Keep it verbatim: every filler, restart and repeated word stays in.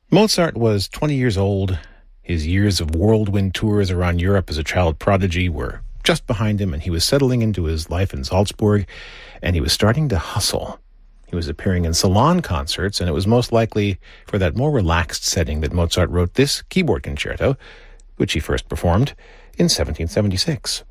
Mozart was twenty years old. His years of whirlwind tours around Europe as a child prodigy were just behind him, and he was settling into his life in Salzburg, and he was starting to hustle. He was appearing in salon concerts, and it was most likely for that more relaxed setting that Mozart wrote this keyboard concerto, which he first performed in seventeen seventy-six.